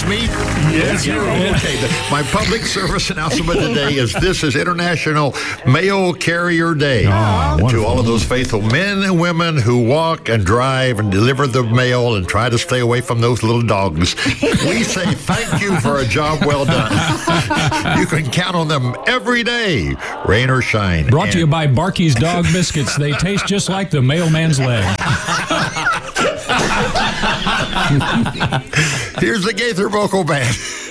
That's me? Yes, you're okay. My public service announcement today is this is International Mail Carrier Day. To all of those faithful men and women who walk and drive and deliver the mail and try to stay away from those little dogs, we say thank you for a job well done. You can count on them every day, rain or shine. Brought to you by Barky's Dog Biscuits. They taste just like the mailman's leg. Here's the Gaither Vocal Band.